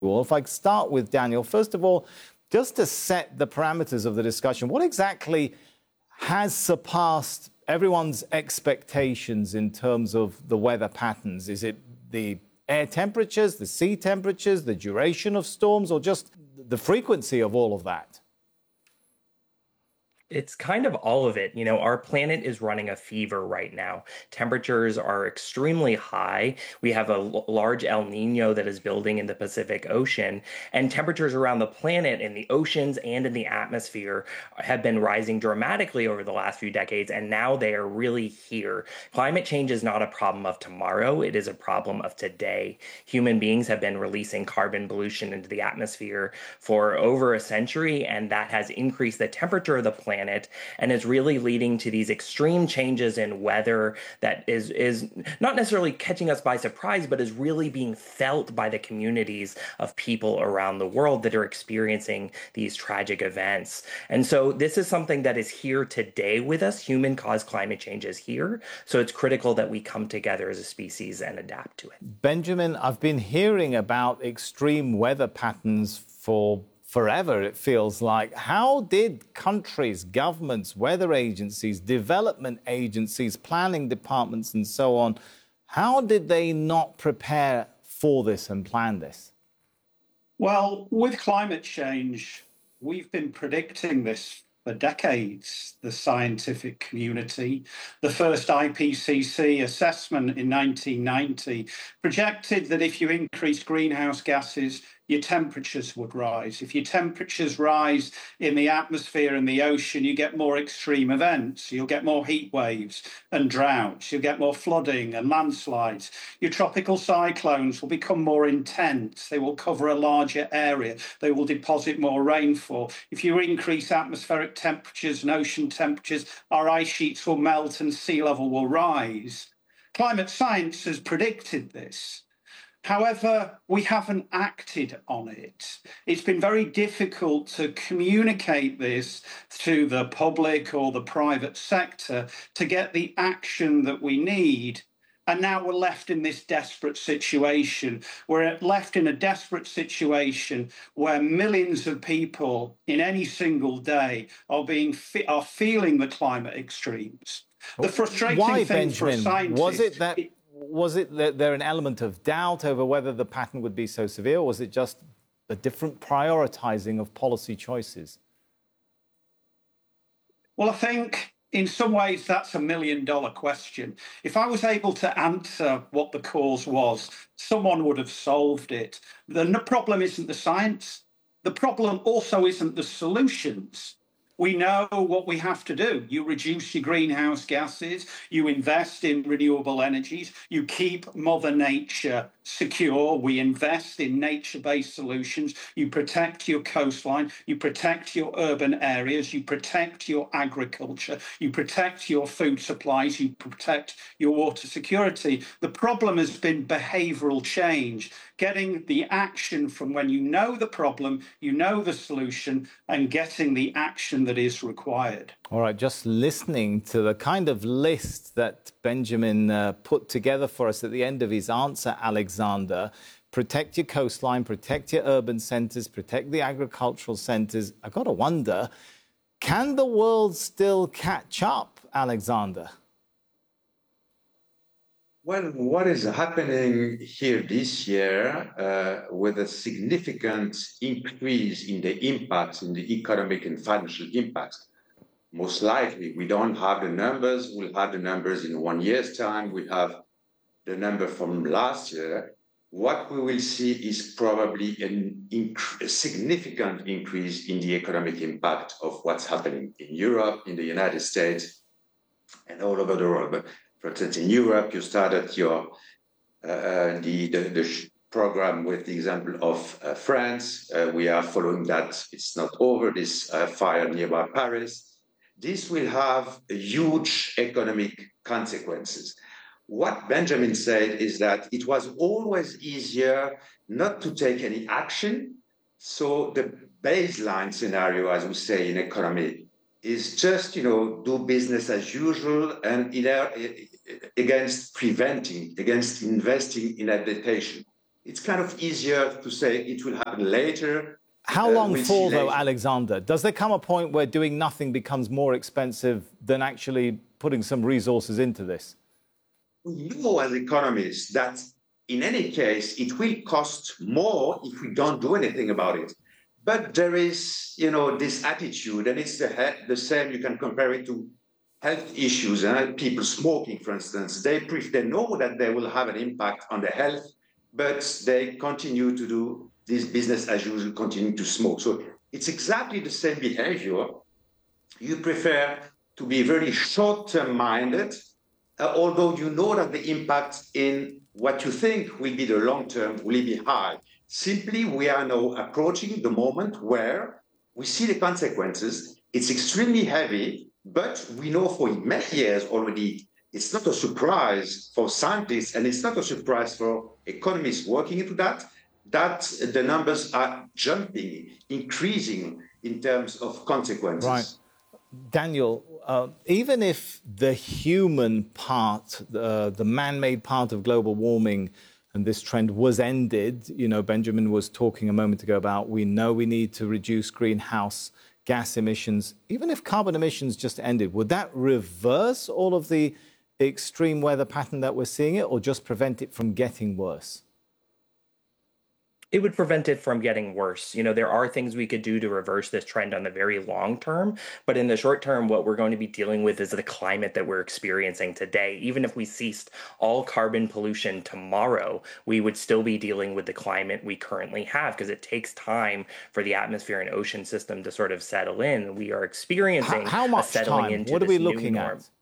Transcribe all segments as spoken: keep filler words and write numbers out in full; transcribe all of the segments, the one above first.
Well, if I start with Daniel, first of all, just to set the parameters of the discussion, what exactly has surpassed everyone's expectations in terms of the weather patterns? Is it the air temperatures, the sea temperatures, the duration of storms, or just the frequency of all of that? It's kind of all of it. You know, our planet is running a fever right now. Temperatures are extremely high. We have a l- large El Nino that is building in the Pacific Ocean, and temperatures around the planet in the oceans and in the atmosphere have been rising dramatically over the last few decades, and now they are really here. Climate change is not a problem of tomorrow, it is a problem of today. Human beings have been releasing carbon pollution into the atmosphere for over a century, and that has increased the temperature of the planet and is really leading to these extreme changes in weather that is is not necessarily catching us by surprise, but is really being felt by the communities of people around the world that are experiencing these tragic events. And so this is something that is here today with us. Human-caused climate change is here. So it's critical that we come together as a species and adapt to it. Benjamin, I've been hearing about extreme weather patterns for forever, it feels like. How did countries, governments, weather agencies, development agencies, planning departments, and so on, how did they not prepare for this and plan this? Well, with climate change, we've been predicting this for decades, the scientific community. The first I P C C assessment in nineteen ninety projected that if you increase greenhouse gases, your temperatures would rise. If your temperatures rise in the atmosphere and the ocean, you get more extreme events. You'll get more heat waves and droughts. You'll get more flooding and landslides. Your tropical cyclones will become more intense. They will cover a larger area. They will deposit more rainfall. If you increase atmospheric temperatures and ocean temperatures, our ice sheets will melt and sea level will rise. Climate science has predicted this. However, we haven't acted on it. It's been very difficult to communicate this to the public or the private sector to get the action that we need. And now we're left in this desperate situation. We're left in a desperate situation where millions of people in any single day are being are feeling the climate extremes. The frustrating Why, thing Benjamin? for a scientist... Was it that... Was it that there an element of doubt over whether the pattern would be so severe, or was it just a different prioritizing of policy choices? Well, I think in some ways that's a million dollar question. If I was able to answer what the cause was, someone would have solved it. The problem isn't the science. The problem also isn't the solutions. We know what we have to do. You reduce your greenhouse gases, you invest in renewable energies, you keep Mother Nature secure, we invest in nature-based solutions, you protect your coastline, you protect your urban areas, you protect your agriculture, you protect your food supplies, you protect your water security. The problem has been behavioural change, getting the action from when you know the problem, you know the solution, and getting the action that is required. All right, just listening to the kind of list that Benjamin uh, put together for us at the end of his answer, Alexander, protect your coastline, protect your urban centres, protect the agricultural centres. I've got to wonder, can the world still catch up, Alexander? Well, what is happening here this year uh, with a significant increase in the impact, in the economic and financial impact? Most likely, we don't have the numbers. We'll have the numbers in one year's time. We have the number from last year. What we will see is probably an inc- a significant increase in the economic impact of what's happening in Europe, in the United States, and all over the world. But for instance, in Europe, you started your uh, the, the, the program with the example of uh, France. Uh, we are following that. It's not over, this uh, fire nearby Paris. This will have huge economic consequences. What Benjamin said is that it was always easier not to take any action. So the baseline scenario, as we say in economy, is just, you know, do business as usual and you know, against preventing, against investing in adaptation. it's kind of easier to say it will happen later. How long uh, we'll for, though, Alexander? Does there come a point where doing nothing becomes more expensive than actually putting some resources into this? We know as economists that in any case, it will cost more if we don't do anything about it. But there is, you know, this attitude, and it's the, the same, you can compare it to health issues, and uh, people smoking, for instance. They, they know that they will have an impact on their health, but they continue to do this business as usual, continue to smoke. So it's exactly the same behavior. You prefer to be very short-term minded, uh, although you know that the impact in what you think will be the long term will be high. Simply, we are now approaching the moment where we see the consequences. It's extremely heavy, but we know for many years already, it's not a surprise for scientists, and it's not a surprise for economists working into that, that the numbers are jumping, increasing in terms of consequences. Right. Daniel, uh, even if the human part, uh, the man-made part of global warming and this trend was ended, you know, Benjamin was talking a moment ago about we know we need to reduce greenhouse gas emissions. Even if carbon emissions just ended, would that reverse all of the extreme weather pattern that we're seeing it, or just prevent it from getting worse? It would prevent it from getting worse. You know, there are things we could do to reverse this trend on the very long term, but in the short term, what we're going to be dealing with is the climate that we're experiencing today. Even if we ceased all carbon pollution tomorrow, we would still be dealing with the climate we currently have, because it takes time for the atmosphere and ocean system to sort of settle in. We are experiencing how, how much a settling time? into What are we this looking new norm. at?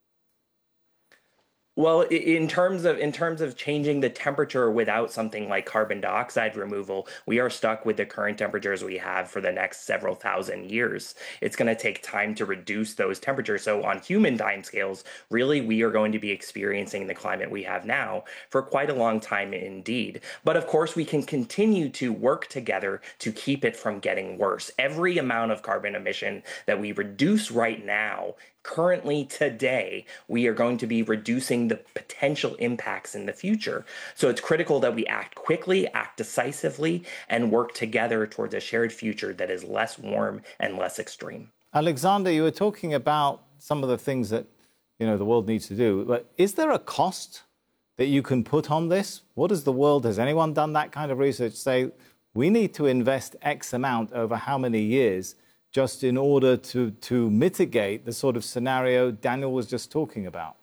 Well, in terms of in terms of changing the temperature without something like carbon dioxide removal, we are stuck with the current temperatures we have for the next several thousand years. It's going to take time to reduce those temperatures. So on human timescales, really, we are going to be experiencing the climate we have now for quite a long time indeed. But of course, we can continue to work together to keep it from getting worse. Every amount of carbon emission that we reduce right now, currently today, we are going to be reducing the potential impacts in the future. So it's critical that we act quickly, act decisively, and work together towards a shared future that is less warm and less extreme. Alexander, you were talking about some of the things that, you know, the world needs to do, but is there a cost that you can put on this? What does the world, has anyone done that kind of research, say we need to invest X amount over how many years just in order to, to mitigate the sort of scenario Daniel was just talking about?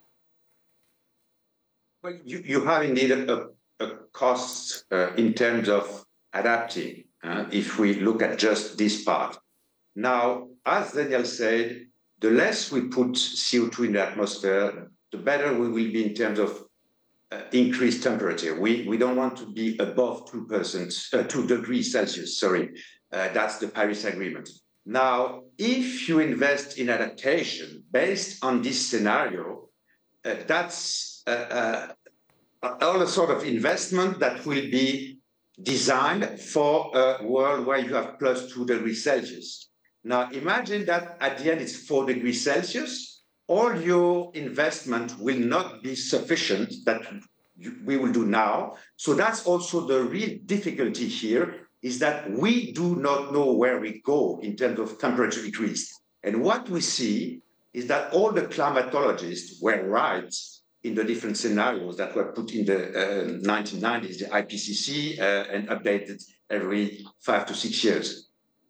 Well, you, you have indeed a, a cost uh, in terms of adapting, uh, if we look at just this part. Now, as Daniel said, the less we put C O two in the atmosphere, the better we will be in terms of uh, increased temperature. We, we don't want to be above two percent, uh, two degrees Celsius, sorry. Uh, that's the Paris Agreement. Now, if you invest in adaptation based on this scenario, uh, that's uh, uh, all a sort of investment that will be designed for a world where you have plus two degrees Celsius. Now, imagine that at the end it's four degrees Celsius. All your investment will not be sufficient that we will do now. So that's also the real difficulty here, is that we do not know where we go in terms of temperature decrease. And what we see is that all the climatologists were right in the different scenarios that were put in the uh, nineteen nineties, the I P C C, uh, and updated every five to six years.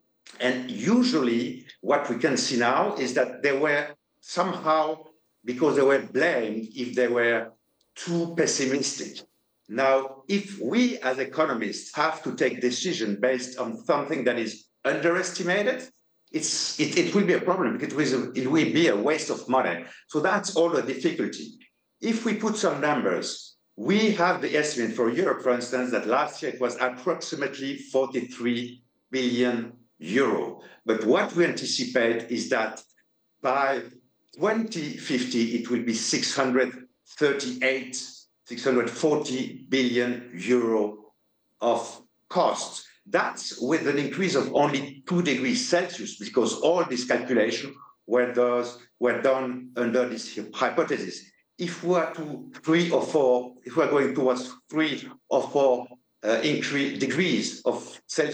And usually what we can see now is that they were somehow, because they were blamed if they were too pessimistic. Now, if we as economists have to take decisions based on something that is underestimated, it's, it, it will be a problem because it will, it will be a waste of money. So that's all the difficulty. If we put some numbers, we have the estimate for Europe, for instance, that last year it was approximately forty-three billion euro. But what we anticipate is that by twenty fifty, it will be six hundred thirty-eight six hundred forty billion euro of costs. That's with an increase of only two degrees Celsius, because all these calculations were, those, were done under this hypothesis. If we are to three or four, if we are going towards three or four uh, increase degrees of Celsius